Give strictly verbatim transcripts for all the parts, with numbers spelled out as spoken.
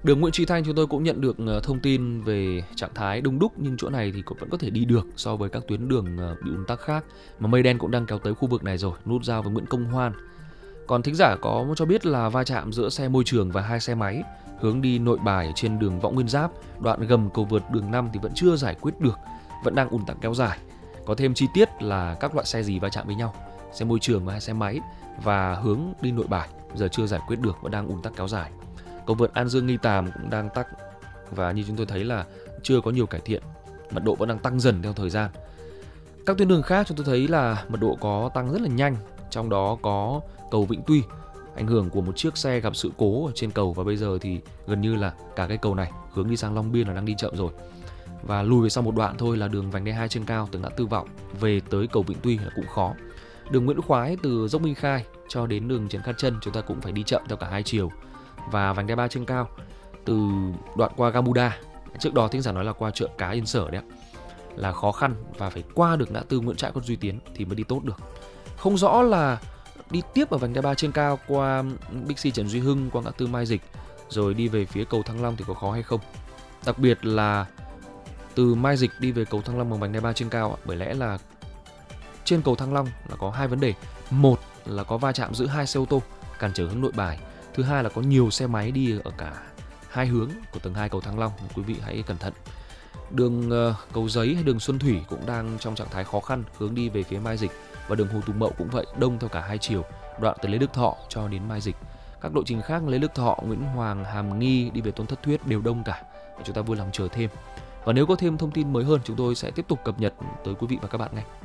Đường Nguyễn Chí Thanh chúng tôi cũng nhận được thông tin về trạng thái đông đúc, nhưng chỗ này thì cũng vẫn có thể đi được so với các tuyến đường bị ùn tắc khác. Mà mây đen cũng đang kéo tới khu vực này rồi, nút giao với Nguyễn Công Hoan. Còn thính giả có cho biết là va chạm giữa xe môi trường và hai xe máy hướng đi Nội Bài trên đường Võ Nguyên Giáp, đoạn gầm cầu vượt đường năm thì vẫn chưa giải quyết được, vẫn đang ùn tắc kéo dài. Có thêm chi tiết là các loại xe gì va chạm với nhau, xe môi trường và hai xe máy, và hướng đi Nội Bài giờ chưa giải quyết được và đang ùn tắc kéo dài. Cầu vượt An Dương Nghi Tàm cũng đang tắc và như chúng tôi thấy là chưa có nhiều cải thiện, mật độ vẫn đang tăng dần theo thời gian. Các tuyến đường khác chúng tôi thấy là mật độ có tăng rất là nhanh, trong đó có cầu Vĩnh Tuy, ảnh hưởng của một chiếc xe gặp sự cố ở trên cầu, và bây giờ thì gần như là cả cái cầu này hướng đi sang Long Biên là đang đi chậm rồi. Và lùi về sau một đoạn thôi là đường vành đai hai trên cao từ ngã tư Vọng về tới cầu Vĩnh Tuy là cũng khó. Đường Nguyễn Khoái từ dốc Minh Khai cho đến đường Trần Khát Trân chúng ta cũng phải đi chậm theo cả hai chiều. Và vành đai ba trên cao từ đoạn qua Gamuda, trước đó thính giả nói là qua chợ Cá Yên Sở đấy, là khó khăn và phải qua được ngã tư Nguyễn Trãi Quận Duy Tiến thì mới đi tốt được. Không rõ là đi tiếp ở vành đai ba trên cao qua Bixi Trần Duy Hưng, qua ngã tư Mai Dịch rồi đi về phía cầu Thăng Long thì có khó hay không. Đặc biệt là từ Mai Dịch đi về cầu Thăng Long bằng vành đai ba trên cao, bởi lẽ là trên cầu Thăng Long là có hai vấn đề. Một là có va chạm giữa hai xe ô tô cản trở hướng Nội Bài. Thứ hai là có nhiều xe máy đi ở cả hai hướng của tầng hai cầu Thăng Long, quý vị hãy cẩn thận. Đường uh, Cầu Giấy hay đường Xuân Thủy cũng đang trong trạng thái khó khăn hướng đi về phía Mai Dịch, và đường Hồ Tùng Mậu cũng vậy, đông theo cả hai chiều, đoạn từ Lê Đức Thọ cho đến Mai Dịch. Các lộ trình khác Lê Đức Thọ, Nguyễn Hoàng, Hàm Nghi đi về Tôn Thất Thuyết đều đông cả. Chúng ta vui lòng chờ thêm. Và nếu có thêm thông tin mới hơn chúng tôi sẽ tiếp tục cập nhật tới quý vị và các bạn ngay.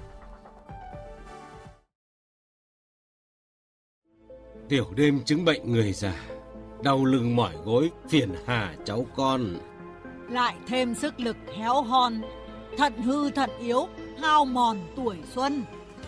Tiểu đêm chứng bệnh người già, đau lưng mỏi gối, phiền hà cháu con. Lại thêm sức lực héo hon, thận hư thận yếu, hao mòn tuổi xuân.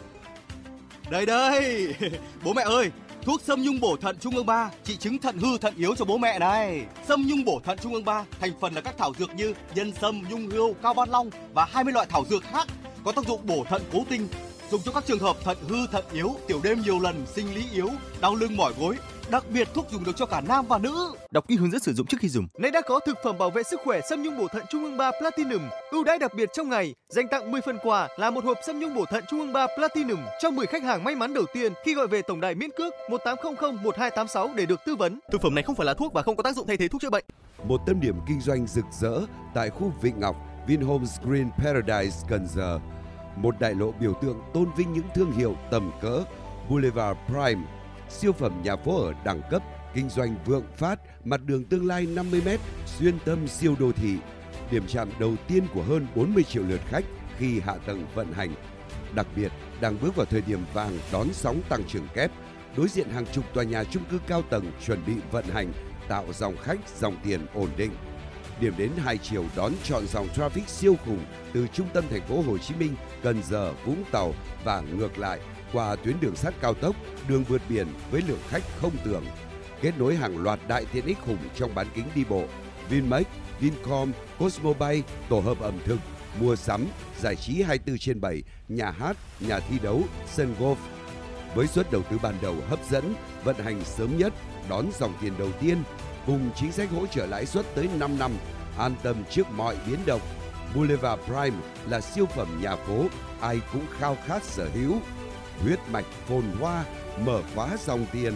Đây đây, bố mẹ ơi, thuốc Sâm Nhung Bổ Thận Trung ương ba trị chứng thận hư thận yếu cho bố mẹ này. Sâm Nhung Bổ Thận Trung ương ba thành phần là các thảo dược như nhân sâm, nhung hươu, cao ban long và hai mươi loại thảo dược khác có tác dụng bổ thận cố tinh, dùng cho các trường hợp thận hư thận yếu, tiểu đêm nhiều lần, sinh lý yếu, đau lưng mỏi gối. Đặc biệt thuốc dùng được cho cả nam và nữ. Đọc kỹ hướng dẫn sử dụng trước khi dùng. Nay đã có thực phẩm bảo vệ sức khỏe Sâm Nhung Bổ Thận Trung ương ba Platinum, ưu đãi đặc biệt trong ngày, dành tặng mười phần quà là một hộp Sâm Nhung Bổ Thận Trung ương ba Platinum cho mười khách hàng may mắn đầu tiên khi gọi về tổng đài miễn cước một tám không không một hai tám sáu để được tư vấn. Thực phẩm này không phải là thuốc và không có tác dụng thay thế thuốc chữa bệnh. Một tâm điểm kinh doanh rực rỡ tại khu Vịnh Ngọc, Vinhomes Green Paradise Cần Giờ. Một đại lộ biểu tượng tôn vinh những thương hiệu tầm cỡ. Boulevard Prime, siêu phẩm nhà phố ở đẳng cấp, kinh doanh vượng phát, mặt đường tương lai năm mươi mét, xuyên tâm siêu đô thị. Điểm chạm đầu tiên của hơn bốn mươi triệu lượt khách khi hạ tầng vận hành. Đặc biệt, đang bước vào thời điểm vàng đón sóng tăng trưởng kép, đối diện hàng chục tòa nhà chung cư cao tầng chuẩn bị vận hành, tạo dòng khách, dòng tiền ổn định. Điểm đến hai chiều đón trọn dòng traffic siêu khủng từ trung tâm thành phố Hồ Chí Minh, Cần Giờ, Vũng Tàu và ngược lại qua tuyến đường sắt cao tốc, đường vượt biển với lượng khách không tưởng. Kết nối hàng loạt đại tiện ích khủng trong bán kính đi bộ, Vinmec, Vincom, Cosmobay, tổ hợp ẩm thực, mua sắm, giải trí hai mươi tư trên bảy, nhà hát, nhà thi đấu, sân golf. Với suất đầu tư ban đầu hấp dẫn, vận hành sớm nhất, đón dòng tiền đầu tiên, cùng chính sách hỗ trợ lãi suất tới năm năm, an tâm trước mọi biến động. Boulevard Prime là siêu phẩm nhà phố, ai cũng khao khát sở hữu. Huyết mạch phồn hoa, mở khóa dòng tiền.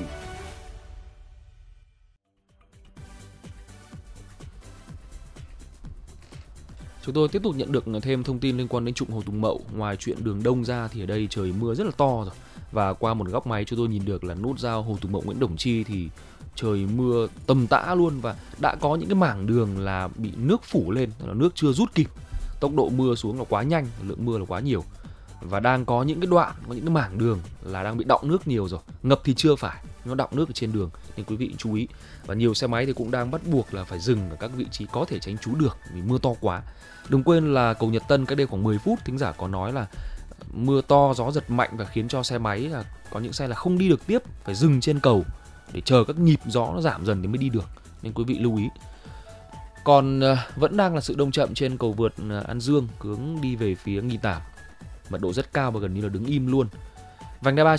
Chúng tôi tiếp tục nhận được thêm thông tin liên quan đến trục Hồ Tùng Mậu. Ngoài chuyện đường đông ra thì ở đây trời mưa rất là to rồi. Và qua một góc máy chúng tôi nhìn được là nút giao Hồ Tùng Mậu Nguyễn Đồng Chi thì trời mưa tầm tã luôn, và đã có những cái mảng đường là bị nước phủ lên, là nước chưa rút kịp. Tốc độ mưa xuống là quá nhanh, lượng mưa là quá nhiều. Và đang có những cái đoạn, có những cái mảng đường là đang bị đọng nước nhiều rồi. Ngập thì chưa phải, nó đọng nước ở trên đường, nên quý vị chú ý. Và nhiều xe máy thì cũng đang bắt buộc là phải dừng ở các vị trí có thể tránh trú được vì mưa to quá. Đừng quên là cầu Nhật Tân cách đây khoảng mười phút, thính giả có nói là mưa to, gió giật mạnh và khiến cho xe máy là có những xe là không đi được tiếp, phải dừng trên cầu để chờ các nhịp gió nó giảm dần thì mới đi được. Nên quý vị lưu ý. Còn uh, vẫn đang là sự đông chậm trên cầu vượt uh, An Dương hướng đi về phía Nghi Tảm. Mật độ rất cao và gần như là đứng im luôn. Vành đai ba